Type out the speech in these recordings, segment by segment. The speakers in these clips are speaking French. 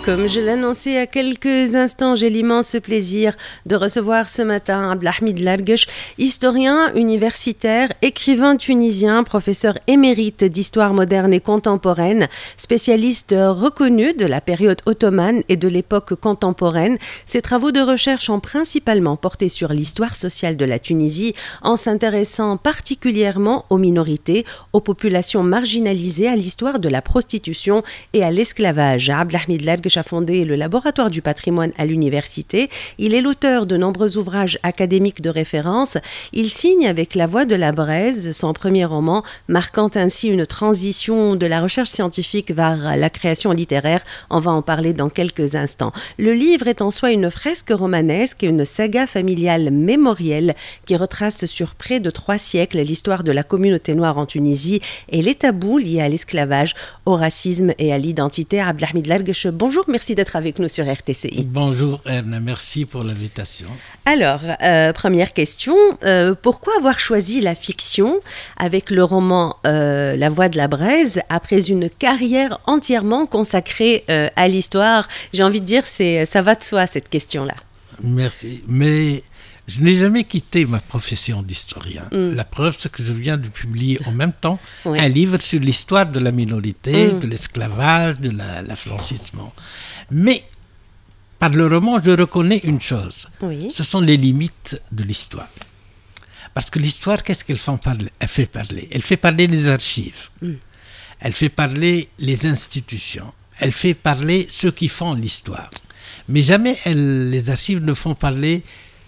Comme je l'annonçais il y a quelques instants, j'ai l'immense plaisir de recevoir ce matin Abdelhamid Larguech, historien universitaire, écrivain tunisien, professeur émérite d'histoire moderne et contemporaine, spécialiste reconnu de la période ottomane et de l'époque contemporaine. Ses travaux de recherche ont principalement porté sur l'histoire sociale de la Tunisie, en s'intéressant particulièrement aux minorités, aux populations marginalisées, à l'histoire de la prostitution et à l'esclavage. Abdelhamid Larguech a fondé le laboratoire du patrimoine à l'université. Il est l'auteur de nombreux ouvrages académiques de référence. Il signe avec La Voix de la Braise son premier roman, marquant ainsi une transition de la recherche scientifique vers la création littéraire. On va en parler dans quelques instants. Le livre est en soi une fresque romanesque et une saga familiale mémorielle qui retrace sur près de 3 siècles l'histoire de la communauté noire en Tunisie et les tabous liés à l'esclavage, au racisme et à l'identité. Abdelhamid Larguech, bonjour, merci d'être avec nous sur RTCI. Bonjour Erne, merci pour l'invitation. Alors, première question, pourquoi avoir choisi la fiction avec le roman La Voix de la Braise après une carrière entièrement consacrée à l'histoire? J'ai envie de dire, ça va de soi cette question-là. Merci, mais je n'ai jamais quitté ma profession d'historien. La preuve, c'est que je viens de publier en même temps un livre sur l'histoire de la minorité, de l'esclavage, de l'affranchissement. Mais par le roman, je reconnais une chose. Ce sont les limites de l'histoire. Parce que l'histoire, qu'est-ce qu'elle fait parler? Elle fait parler les archives. Elle fait parler les institutions. Elle fait parler ceux qui font l'histoire. Mais jamais les archives ne font parler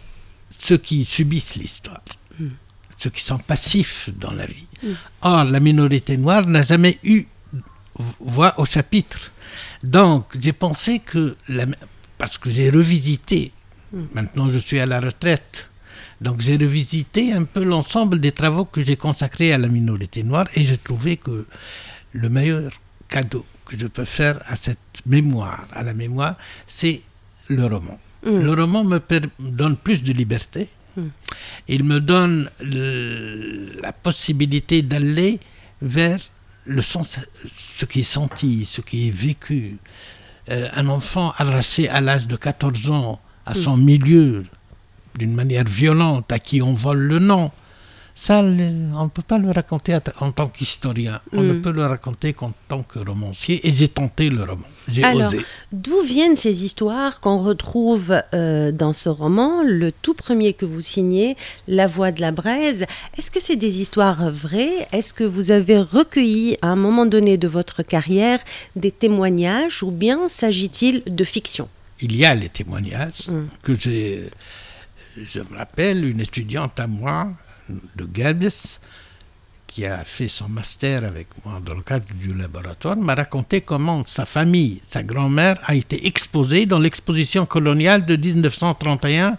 ceux qui subissent l'histoire, ceux qui sont passifs dans la vie. Or, la minorité noire n'a jamais eu voix au chapitre. Donc, j'ai pensé que, parce que j'ai revisité, maintenant je suis à la retraite, donc j'ai revisité un peu l'ensemble des travaux que j'ai consacrés à la minorité noire et j'ai trouvé que le meilleur cadeau que je peux faire à cette mémoire, à la mémoire, c'est le roman. Le roman me donne plus de liberté. Il me donne la possibilité d'aller vers le sens, ce qui est senti, ce qui est vécu. Un enfant arraché à l'âge de 14 ans à son milieu, d'une manière violente, à qui on vole le nom, ça, on ne peut pas le raconter en tant qu'historien. On ne peut le raconter qu'en tant que romancier. Et j'ai tenté le roman. J'ai osé. D'où viennent ces histoires qu'on retrouve dans ce roman, le tout premier que vous signez, La Voix de la Braise? Est-ce que c'est des histoires vraies? Est-ce que vous avez recueilli à un moment donné de votre carrière des témoignages ou bien s'agit-il de fiction? Il y a les témoignages que j'ai... Je me rappelle une étudiante à moi, de Gabes, qui a fait son master avec moi dans le cadre du laboratoire, m'a raconté comment sa famille, sa grand-mère, a été exposée dans l'exposition coloniale de 1931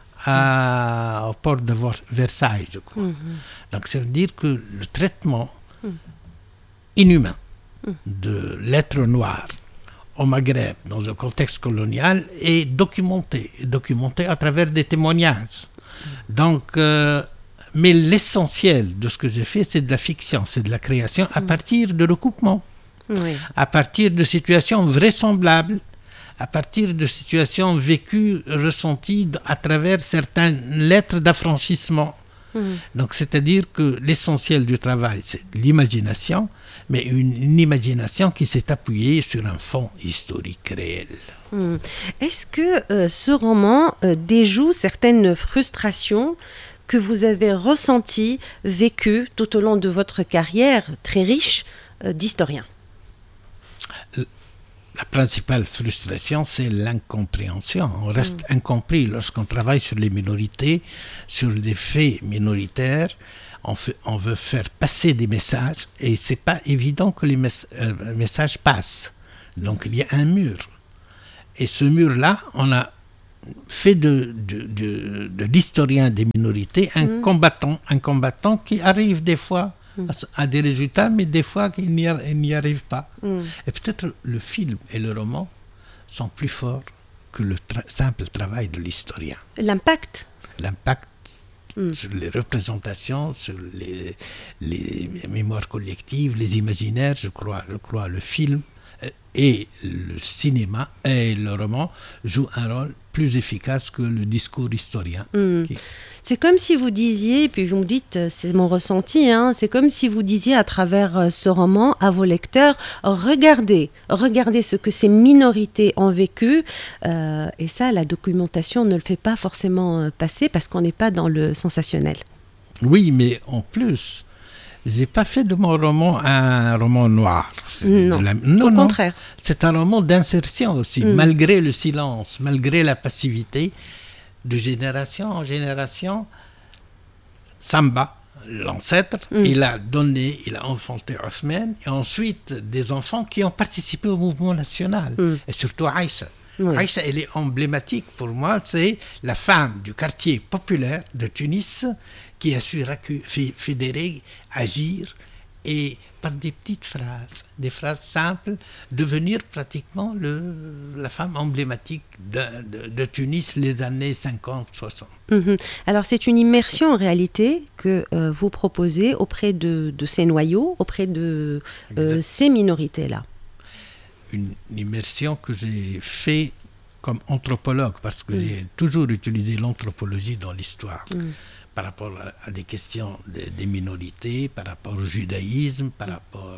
au port de Versailles, je crois. Donc ça veut dire que le traitement inhumain de l'être noir au Maghreb, dans un contexte colonial, est documenté à travers des témoignages. Donc... mais l'essentiel de ce que j'ai fait, c'est de la fiction, c'est de la création à partir de recoupements, à partir de situations vraisemblables, à partir de situations vécues, ressenties à travers certaines lettres d'affranchissement. Donc, c'est-à-dire que l'essentiel du travail, c'est l'imagination, mais une imagination qui s'est appuyée sur un fond historique réel. Est-ce que ce roman déjoue certaines frustrations que vous avez ressenti, vécu tout au long de votre carrière très riche d'historien? La principale frustration, c'est l'incompréhension. On reste incompris lorsqu'on travaille sur les minorités, sur des faits minoritaires. On veut faire passer des messages et c'est pas évident que les messages passent. Donc il y a un mur. Et ce mur-là, on a fait de l'historien des minorités un combattant qui arrive des fois à des résultats, mais des fois il n'y arrive pas. Et peut-être le film et le roman sont plus forts que le simple travail de l'historien. L'impact sur les représentations, sur les mémoires collectives, les imaginaires, je crois le film Et le cinéma et le roman jouent un rôle plus efficace que le discours historien. C'est comme si vous disiez, puis vous me dites, c'est mon ressenti, c'est comme si vous disiez à travers ce roman à vos lecteurs, regardez ce que ces minorités ont vécu, et ça, la documentation ne le fait pas forcément passer parce qu'on n'est pas dans le sensationnel. Oui, mais en plus, j'ai pas fait de mon roman un roman noir. Non, au contraire. C'est un roman d'insertion aussi, malgré le silence, malgré la passivité. De génération en génération, Samba, l'ancêtre, il a enfanté Othman, et ensuite des enfants qui ont participé au mouvement national, et surtout Aïcha. Oui. Aïcha, elle est emblématique pour moi, c'est la femme du quartier populaire de Tunis qui a su fédérer, agir, et par des petites phrases, des phrases simples, devenir pratiquement la femme emblématique de Tunis les années 50-60. Alors c'est une immersion en réalité que vous proposez auprès de ces noyaux, auprès de ces minorités-là. Une immersion que j'ai fait comme anthropologue, parce que j'ai toujours utilisé l'anthropologie dans l'histoire. Par rapport à des questions des minorités, par rapport au judaïsme, par rapport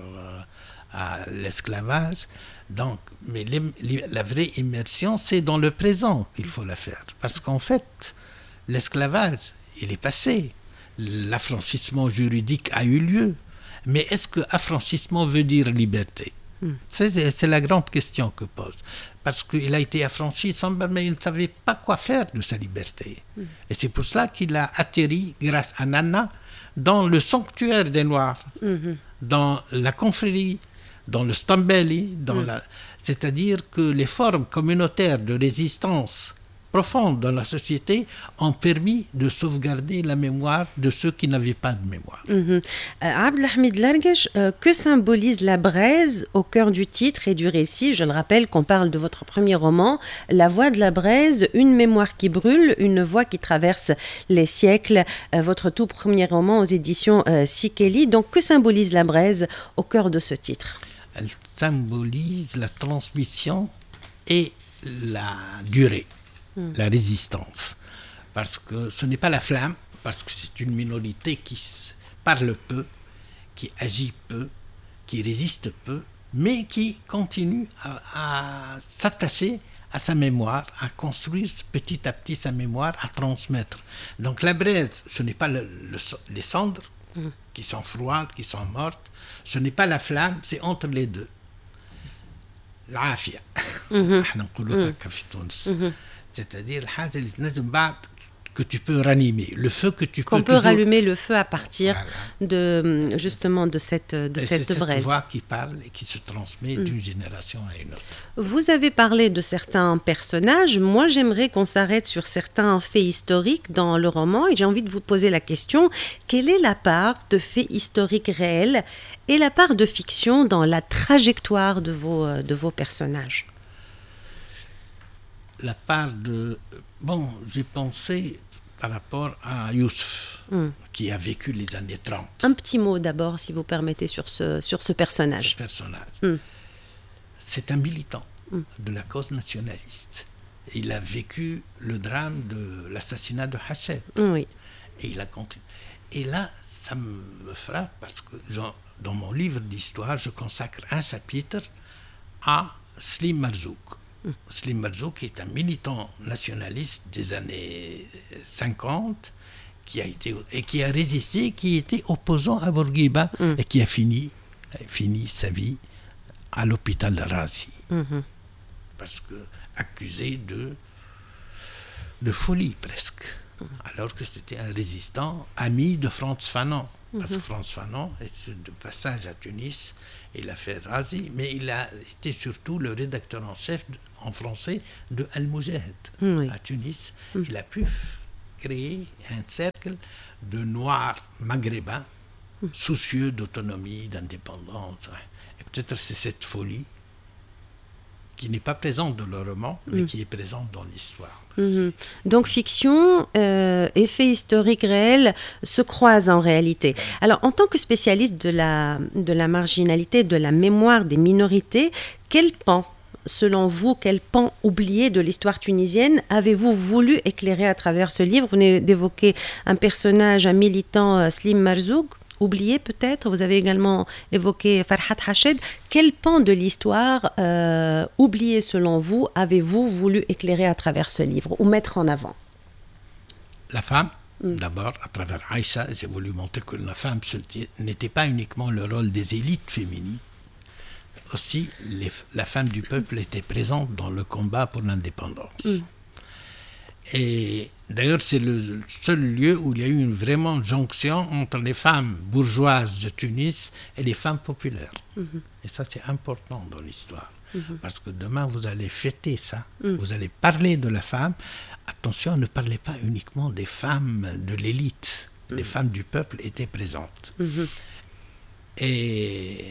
à l'esclavage. Donc, mais la vraie immersion, c'est dans le présent qu'il faut la faire. Parce qu'en fait, l'esclavage, il est passé. L'affranchissement juridique a eu lieu. Mais est-ce que affranchissement veut dire liberté ? C'est la grande question que pose. Parce qu'il a été affranchi, mais il ne savait pas quoi faire de sa liberté. Et c'est pour cela qu'il a atterri, grâce à Nana, dans le sanctuaire des Noirs, dans la confrérie, dans le Stambeli, c'est-à-dire que les formes communautaires de résistance profondes dans la société ont permis de sauvegarder la mémoire de ceux qui n'avaient pas de mémoire. Abdelhamid Larguesh, que symbolise la braise au cœur du titre et du récit ? Je le rappelle qu'on parle de votre premier roman, La voix de la braise, une mémoire qui brûle, une voix qui traverse les siècles, votre tout premier roman aux éditions Sikeli. Donc, que symbolise la braise au cœur de ce titre ? Elle symbolise la transmission et la durée. La résistance, parce que ce n'est pas la flamme, parce que c'est une minorité qui parle peu, qui agit peu, qui résiste peu, mais qui continue à s'attacher à sa mémoire, à construire petit à petit sa mémoire, à transmettre. Donc la braise, ce n'est pas les cendres qui sont froides, qui sont mortes, ce n'est pas la flamme, c'est entre les deux. L'afia. C'est-à-dire que tu peux ranimer, le feu que tu peux qu'on peut rallumer le feu à partir de justement de cette braise. C'est cette voix qui parle et qui se transmet d'une génération à une autre. Vous avez parlé de certains personnages. Moi, j'aimerais qu'on s'arrête sur certains faits historiques dans le roman et j'ai envie de vous poser la question, quelle est la part de faits historiques réels et la part de fiction dans la trajectoire de vos personnages ? La part de... Bon, j'ai pensé par rapport à Youssef, qui a vécu les années 30. Un petit mot d'abord, si vous permettez, sur ce personnage. Ce personnage. C'est un militant de la cause nationaliste. Il a vécu le drame de l'assassinat de Hachette. Oui. Et il a continué. Et là, ça me frappe parce que dans mon livre d'histoire, je consacre un chapitre à Slim Marzouk. Slim Marzouk est un militant nationaliste des années 50 qui a résisté, qui était opposant à Bourguiba et qui a fini sa vie à l'hôpital de Razi. Parce que accusé de folie presque. Alors que c'était un résistant ami de Frantz Fanon. Parce que Frantz Fanon est de passage à Tunis, il a fait Razi, mais il a été surtout le rédacteur en chef en français de Al-Moujahid à Tunis. Il a pu créer un cercle de Noirs maghrébins soucieux d'autonomie, d'indépendance. Et peut-être c'est cette folie qui n'est pas présente dans le roman, mais qui est présente dans l'histoire. Donc fiction et faits historiques réels se croisent en réalité. Alors en tant que spécialiste de la marginalité, de la mémoire des minorités, quel pan, selon vous, quel pan oublié de l'histoire tunisienne avez-vous voulu éclairer à travers ce livre? Vous venez d'évoquer un personnage, un militant, Slim Marzouk, oublié peut-être. Vous avez également évoqué Farhat Hached. Quel pan de l'histoire oublié selon vous avez-vous voulu éclairer à travers ce livre ou mettre en avant? La femme. D'abord, à travers Aïcha, j'ai voulu montrer que la femme n'était pas uniquement le rôle des élites féminines. Aussi, la femme du peuple était présente dans le combat pour l'indépendance. Et d'ailleurs, c'est le seul lieu où il y a eu une vraiment jonction entre les femmes bourgeoises de Tunis et les femmes populaires. Et ça, c'est important dans l'histoire. Parce que demain, vous allez fêter ça. Vous allez parler de la femme. Attention, ne parlez pas uniquement des femmes de l'élite. Les femmes du peuple étaient présentes. Et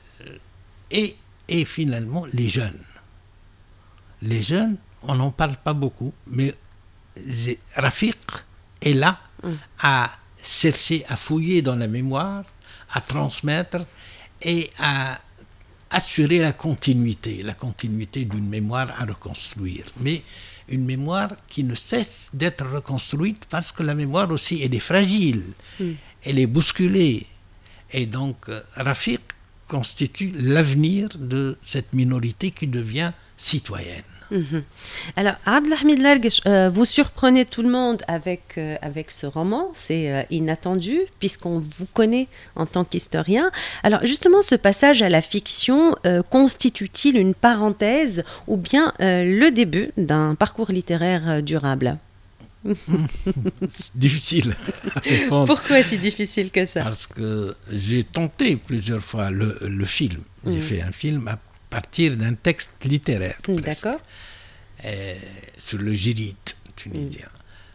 finalement, les jeunes. Les jeunes, on n'en parle pas beaucoup, mais Rafiq est là à chercher, à fouiller dans la mémoire, à transmettre et à assurer la continuité d'une mémoire à reconstruire. Mais une mémoire qui ne cesse d'être reconstruite parce que la mémoire aussi, elle est fragile, elle est bousculée. Et donc, Rafiq constitue l'avenir de cette minorité qui devient citoyenne. Alors, Abdelhamid Larguesh, vous surprenez tout le monde avec ce roman, c'est inattendu puisqu'on vous connaît en tant qu'historien. Alors justement, ce passage à la fiction constitue-t-il une parenthèse ou bien le début d'un parcours littéraire durable? C'est difficile à répondre. Pourquoi c'est difficile que ça? Parce que j'ai tenté plusieurs fois le film. J'ai fait un film à partir d'un texte littéraire. D'accord. Sur le Jirid tunisien.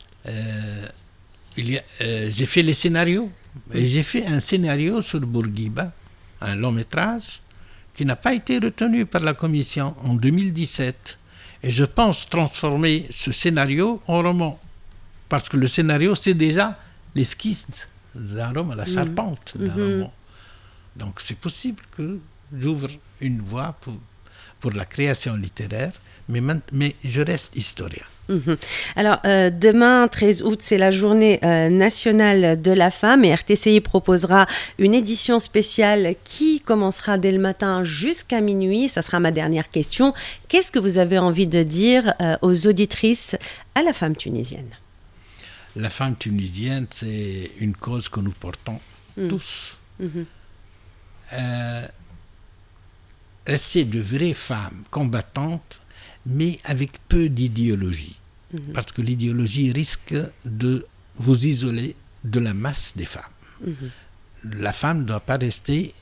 J'ai fait les scénarios. Et j'ai fait un scénario sur Bourguiba, un long métrage, qui n'a pas été retenu par la commission en 2017. Et je pense transformer ce scénario en roman. Parce que le scénario, c'est déjà l'esquisse d'un roman, la charpente d'un roman. Donc c'est possible que j'ouvre une voie pour la création littéraire, mais je reste historien. Alors, demain, 13 août, c'est la journée nationale de la femme et RTCI proposera une édition spéciale qui commencera dès le matin jusqu'à minuit. Ça sera ma dernière question. Qu'est-ce que vous avez envie de dire aux auditrices à la femme tunisienne? La femme tunisienne, c'est une cause que nous portons tous. Rester de vraies femmes combattantes, mais avec peu d'idéologie. Parce que l'idéologie risque de vous isoler de la masse des femmes. La femme ne doit pas rester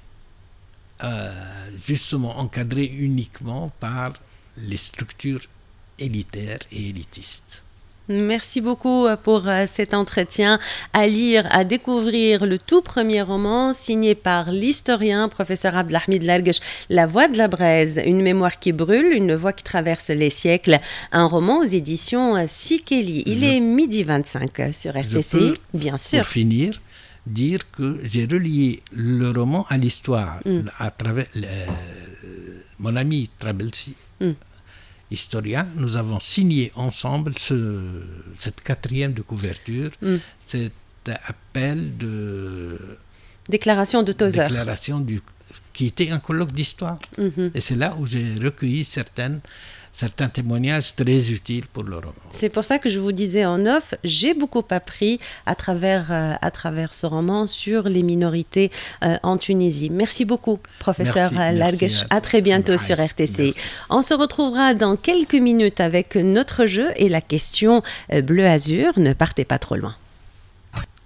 justement encadrée uniquement par les structures élitaires et élitistes. Merci beaucoup pour cet entretien. À lire, à découvrir le tout premier roman signé par l'historien professeur Abdelhamid Larguesh, La Voix de la Braise, une mémoire qui brûle, une voix qui traverse les siècles. Un roman aux éditions Sikeli. Il est 12h25 sur RTCI, bien sûr. Pour finir, dire que j'ai relié le roman à l'histoire à travers mon ami Trabelsi. Historien, nous avons signé ensemble cette 4e de couverture, cet appel de... Déclaration de Tozer. Qui était un colloque d'histoire. Et c'est là où j'ai recueilli certains témoignages très utiles pour le roman. C'est pour ça que je vous disais en off, j'ai beaucoup appris à travers ce roman sur les minorités en Tunisie. Merci beaucoup, professeur Larguesh. À très bientôt sur RTCI. Merci. On se retrouvera dans quelques minutes avec notre jeu et la question bleu-azur. Ne partez pas trop loin.